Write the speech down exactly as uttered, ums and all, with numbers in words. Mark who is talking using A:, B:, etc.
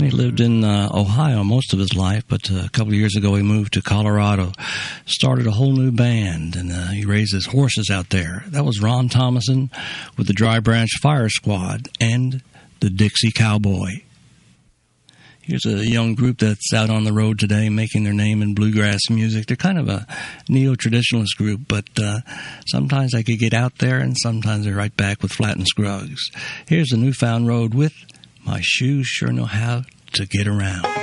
A: And he lived in uh, Ohio most of his life, but uh, a couple of years ago he moved to Colorado, started a whole new band, and uh, he raised his horses out there. That was Ron Thomason with the Dry Branch Fire Squad and the Dixie Cowboy. Here's a young group that's out on the road today making their name in bluegrass music. They're kind of a neo-traditionalist group, but uh, sometimes they could get out there and sometimes they're right back with Flatt and Scruggs. Here's the Newfound Road with My Shoes Sure Know How to Get Around.